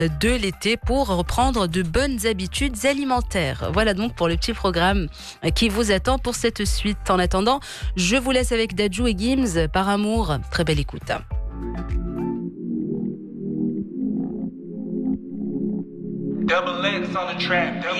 de l'été pour reprendre de bonnes habitudes alimentaires. Voilà donc pour le petit programme qui vous attend pour cette suite. En attendant, je vous laisse avec Dadju et Gims, Par amour. Très belle écoute. Double X on the track.